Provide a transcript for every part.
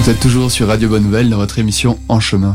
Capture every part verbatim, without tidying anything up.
Vous êtes toujours sur Radio Bonne Nouvelle dans votre émission En Chemin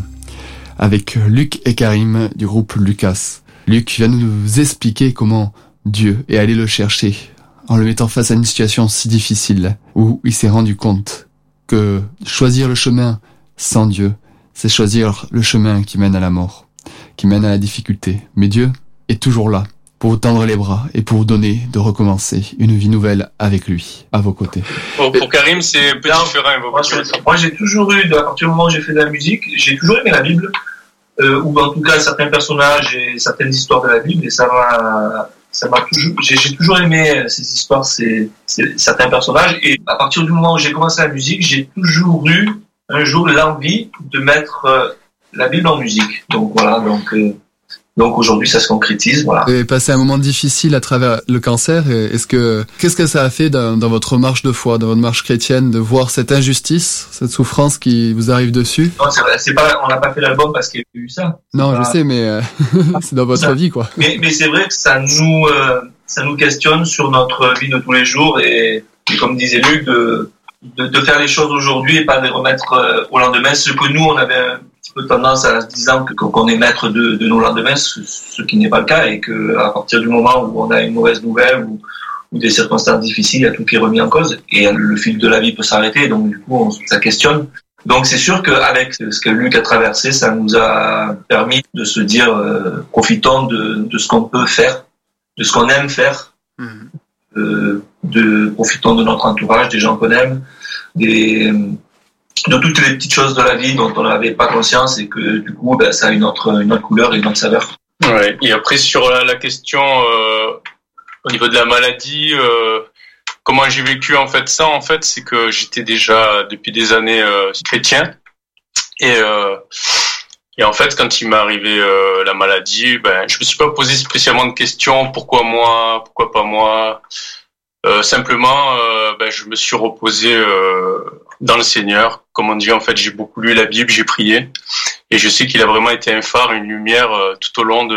avec Luc et Karim du groupe Lucas. Luc vient nous expliquer comment Dieu est allé le chercher en le mettant face à une situation si difficile où il s'est rendu compte que choisir le chemin sans Dieu, c'est choisir le chemin qui mène à la mort, qui mène à la difficulté. Mais Dieu est toujours là pour vous tendre les bras et pour vous donner de recommencer une vie nouvelle avec lui, à vos côtés. Pour, pour Karim, c'est un peu différent. Moi, moi, j'ai toujours eu, à partir du moment où j'ai fait de la musique, j'ai toujours aimé la Bible, euh, ou en tout cas certains personnages et certaines histoires de la Bible, et ça m'a, ça m'a toujours, j'ai, j'ai toujours aimé ces histoires, ces, ces, certains personnages, et à partir du moment où j'ai commencé la musique, j'ai toujours eu un jour l'envie de mettre euh, la Bible en musique. Donc voilà, donc. Euh, Donc aujourd'hui, ça se concrétise, voilà. Vous avez passé un moment difficile à travers le cancer. Est-ce que qu'est-ce que ça a fait dans, dans votre marche de foi, dans votre marche chrétienne, de voir cette injustice, cette souffrance qui vous arrive dessus? Non, c'est, c'est pas, on n'a pas fait l'album parce qu'il y a eu ça. Non, pas... je sais, mais euh, c'est dans votre ça. vie, quoi. Mais, mais c'est vrai que ça nous, euh, ça nous questionne sur notre vie de tous les jours et, et comme disait Luc, de, de, de faire les choses aujourd'hui et pas les remettre euh, au lendemain. Ce que nous, on avait un petit peu tendance à se disant que, qu'on est maître de, de nos lendemains, ce, ce qui n'est pas le cas, et que à partir du moment où on a une mauvaise nouvelle ou, ou des circonstances difficiles, il y a tout qui est remis en cause et le fil de la vie peut s'arrêter. Donc du coup, on, ça questionne. Donc c'est sûr qu'avec ce que Luc a traversé, ça nous a permis de se dire euh, profitons de, de ce qu'on peut faire, de ce qu'on aime faire, mmh. euh, de profitons de notre entourage, des gens qu'on aime, des de toutes les petites choses de la vie dont on n'avait pas conscience et que du coup ben, ça a une autre, une autre couleur et une autre saveur. Ouais. Et après sur la, la question euh, au niveau de la maladie, euh, comment j'ai vécu en fait ça, en fait c'est que j'étais déjà depuis des années euh, chrétien et euh, et en fait quand il m'est arrivé euh, la maladie, ben je me suis pas posé spécialement de questions, pourquoi moi, pourquoi pas moi. Euh, simplement, euh, ben, je me suis reposé euh, dans le Seigneur. Comme on dit, en fait, j'ai beaucoup lu la Bible, j'ai prié, et je sais qu'il a vraiment été un phare, une lumière euh, tout au long de,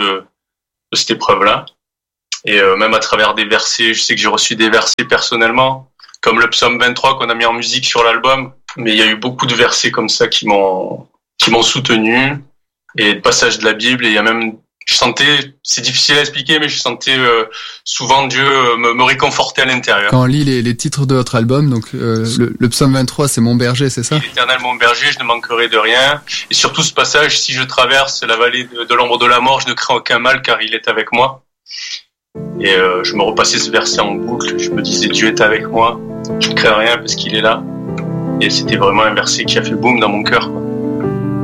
de cette épreuve-là. Et euh, même à travers des versets, je sais que j'ai reçu des versets personnellement, comme le psaume vingt-trois qu'on a mis en musique sur l'album. Mais il y a eu beaucoup de versets comme ça qui m'ont qui m'ont soutenu, et de passages de la Bible. Et il y a même Je sentais, c'est difficile à expliquer, mais je sentais euh, souvent Dieu me, me réconforter à l'intérieur. Quand on lit les, les titres de votre album, donc euh, le, le psaume vingt-trois, c'est mon berger, c'est ça? L'Éternel mon berger, je ne manquerai de rien. Et surtout ce passage, si je traverse la vallée de, de l'ombre de la mort, je ne crains aucun mal, car il est avec moi. Et euh, je me repassais ce verset en boucle. Je me disais, Dieu est avec moi, je ne crains rien parce qu'il est là. Et c'était vraiment un verset qui a fait boum dans mon cœur, quoi.